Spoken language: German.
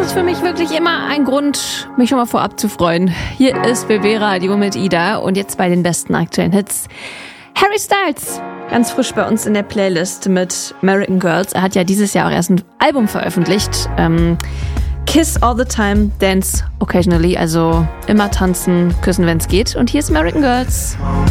ist für mich wirklich immer ein Grund, mich schon mal vorab zu freuen. Hier ist BB Radio mit Ida und jetzt bei den besten aktuellen Hits. Harry Styles, ganz frisch bei uns in der Playlist mit American Girls. Er hat ja dieses Jahr auch erst ein Album veröffentlicht. Kiss all the time, dance occasionally, also immer tanzen, küssen, wenn's geht. Und hier ist American Girls.